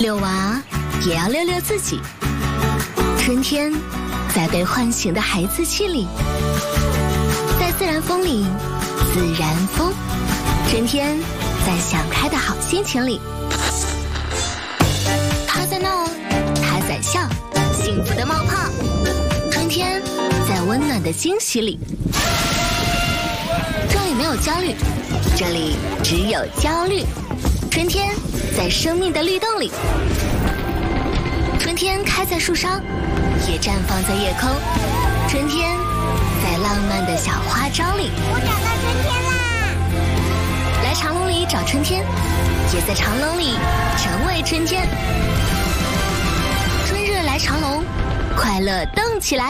遛娃也要遛遛自己。春天在被唤醒的孩子气里，在自然风里自然风。春天在想开的好心情里，他在闹，他在笑，幸福的冒泡。春天在温暖的惊喜里，这里没有焦虑，这里只有焦虑。春天在生命的律动里，春天开在树梢，也绽放在夜空。春天在浪漫的小花招里， 我找到春天啦！ 来长笼里找春天，也在长笼里成为春天。春日来长笼，快乐动起来。